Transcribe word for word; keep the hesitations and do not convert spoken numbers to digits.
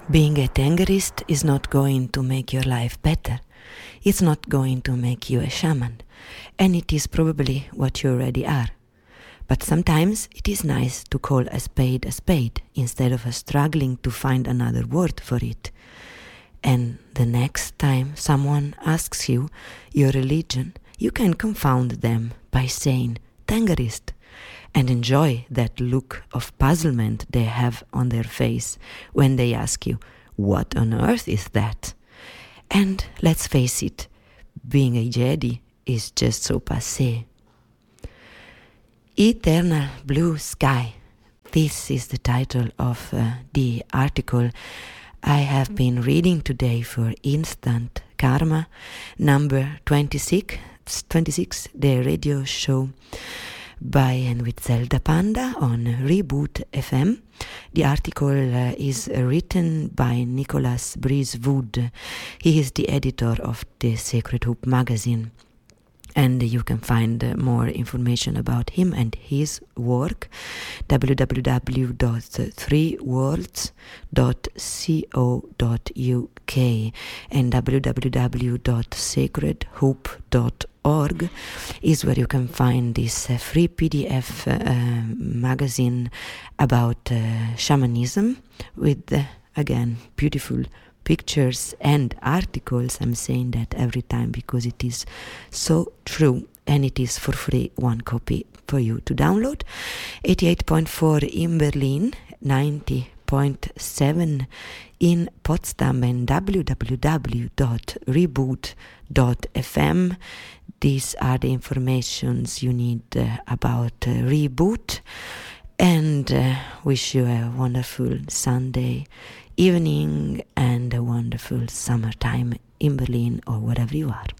Being a tangerist is not going to make your life better. It's not going to make you a shaman. And it is probably what you already are. But sometimes it is nice to call a spade a spade instead of struggling to find another word for it. And the next time someone asks you your religion, you can confound them by saying tangerist and enjoy that look of puzzlement they have on their face when they ask you, what on earth is that? And let's face it, being a Jedi is just so passé. Eternal Blue Sky. This is the title of uh, the article I have been reading today for Instant Karma, number twenty-six, twenty-six, the radio show by and with Zelda Panda on Reboot F M. The article uh, is written by Nicholas Breezewood. He is the editor of the Sacred Hoop magazine. And you can find uh, more information about him and his work w w w dot three worlds dot co dot u k and w w w dot sacred hoop dot org is where you can find this uh, free P D F uh, magazine about uh, shamanism with, uh, again, beautiful pictures and articles. I'm saying that every time because it is so true, and it is for free, one copy for you to download. eighty-eight point four in Berlin, ninety point seven in Potsdam, and w w w dot reboot dot f m. These are the informations you need uh, about uh, Reboot, and uh, wish you a wonderful Sunday evening and a wonderful summertime in Berlin or wherever you are.